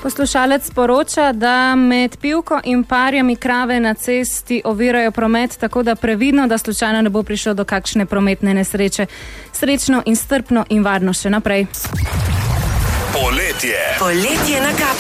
Poslušalec sporoča, da med pivko in parjami krave na cesti ovirajo promet, tako da previdno, da slučajno ne bo prišlo do kakšne prometne nesreče. Srečno in strpno in varno še naprej. Poletje na Kapi.